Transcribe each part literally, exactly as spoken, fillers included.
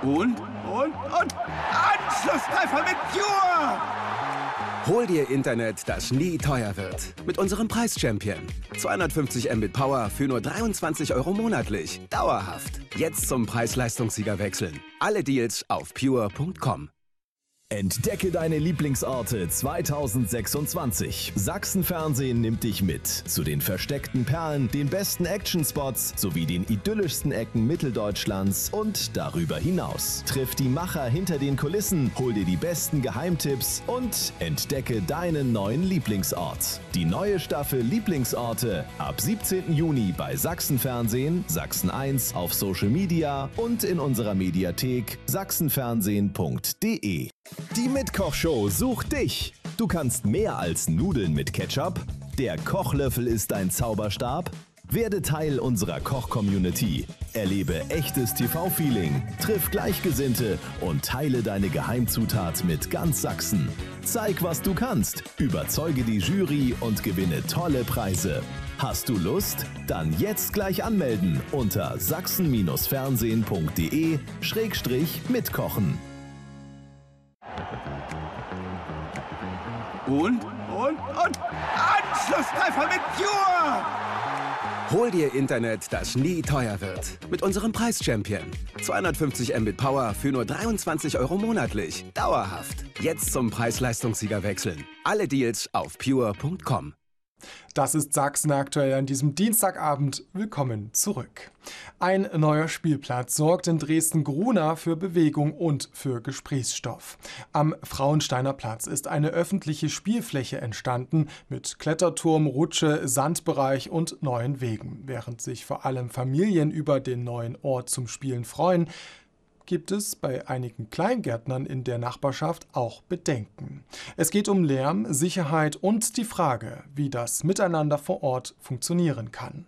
Und, und, und, Anschlusstreffer mit Pure! Hol dir Internet, das nie teuer wird. Mit unserem Preis-Champion. zweihundertfünfzig Mbit Power für nur dreiundzwanzig Euro monatlich. Dauerhaft. Jetzt zum Preis-Leistungssieger wechseln. Alle Deals auf pure punkt com. Entdecke deine Lieblingsorte zweitausendsechsundzwanzig. Sachsen-Fernsehen nimmt dich mit zu den versteckten Perlen, den besten Actionspots sowie den idyllischsten Ecken Mitteldeutschlands und darüber hinaus. Triff die Macher hinter den Kulissen, hol dir die besten Geheimtipps und entdecke deinen neuen Lieblingsort. Die neue Staffel Lieblingsorte ab siebzehnten Juni bei Sachsen-Fernsehen, Sachsen eins auf Social Media und in unserer Mediathek sachsenfernsehen punkt de. Die Mitkochshow sucht dich. Du kannst mehr als Nudeln mit Ketchup. Der Kochlöffel ist dein Zauberstab. Werde Teil unserer Koch-Community. Erlebe echtes T V-Feeling, triff Gleichgesinnte und teile deine Geheimzutat mit ganz Sachsen. Zeig, was du kannst, überzeuge die Jury und gewinne tolle Preise. Hast du Lust? Dann jetzt gleich anmelden unter sachsen fernsehen punkt de schrägstrich mitkochen. Und, und, und, Anschlusstreffer mit Pure! Hol dir Internet, das nie teuer wird. Mit unserem Preis-Champion. zweihundertfünfzig Mbit Power für nur dreiundzwanzig Euro monatlich. Dauerhaft. Jetzt zum Preis-Leistungssieger wechseln. Alle Deals auf pure punkt com. Das ist Sachsen aktuell an diesem Dienstagabend. Willkommen zurück. Ein neuer Spielplatz sorgt in Dresden-Grunau für Bewegung und für Gesprächsstoff. Am Frauensteiner Platz ist eine öffentliche Spielfläche entstanden mit Kletterturm, Rutsche, Sandbereich und neuen Wegen. Während sich vor allem Familien über den neuen Ort zum Spielen freuen, gibt es bei einigen Kleingärtnern in der Nachbarschaft auch Bedenken. Es geht um Lärm, Sicherheit und die Frage, wie das Miteinander vor Ort funktionieren kann.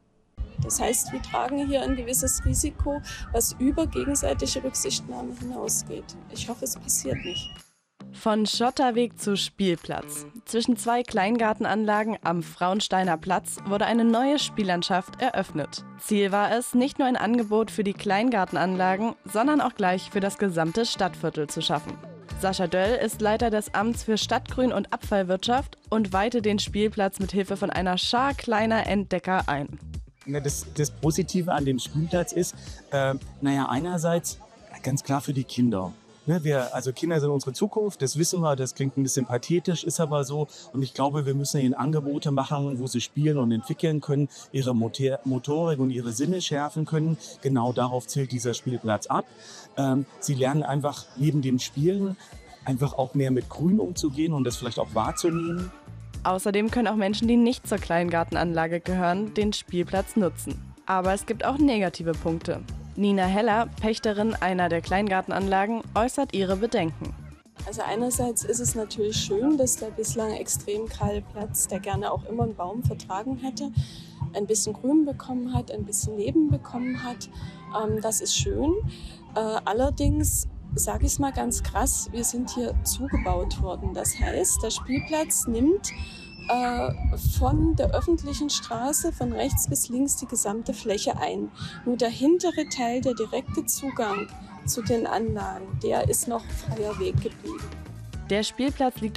Das heißt, wir tragen hier ein gewisses Risiko, was über gegenseitige Rücksichtnahme hinausgeht. Ich hoffe, es passiert nicht. Von Schotterweg zu Spielplatz. Zwischen zwei Kleingartenanlagen am Frauensteiner Platz wurde eine neue Spiellandschaft eröffnet. Ziel war es, nicht nur ein Angebot für die Kleingartenanlagen, sondern auch gleich für das gesamte Stadtviertel zu schaffen. Sascha Döll ist Leiter des Amts für Stadtgrün und Abfallwirtschaft und weihte den Spielplatz mit Hilfe von einer Schar kleiner Entdecker ein. Das, das Positive an dem Spielplatz ist, äh, naja, einerseits ganz klar für die Kinder. Ne, wir, also Kinder sind unsere Zukunft, das wissen wir, das klingt ein bisschen pathetisch, ist aber so. Und ich glaube, wir müssen ihnen Angebote machen, wo sie spielen und entwickeln können, ihre Motor Motorik und ihre Sinne schärfen können. Genau darauf zielt dieser Spielplatz ab. Ähm, sie lernen einfach neben dem Spielen einfach auch mehr mit Grün umzugehen und das vielleicht auch wahrzunehmen. Außerdem können auch Menschen, die nicht zur Kleingartenanlage gehören, den Spielplatz nutzen. Aber es gibt auch negative Punkte. Nina Heller, Pächterin einer der Kleingartenanlagen, äußert ihre Bedenken. Also einerseits ist es natürlich schön, dass der bislang extrem kahle Platz, der gerne auch immer einen Baum vertragen hätte, ein bisschen Grün bekommen hat, ein bisschen Leben bekommen hat. Ähm, das ist schön. Äh, allerdings, sage ich es mal ganz krass, wir sind hier zugebaut worden. Das heißt, der Spielplatz nimmt äh, von der öffentlichen Straße von rechts bis links die gesamte Fläche ein. Nur der hintere Teil, der direkte Zugang zu den Anlagen, der ist noch freier Weg geblieben. Der Spielplatz liegt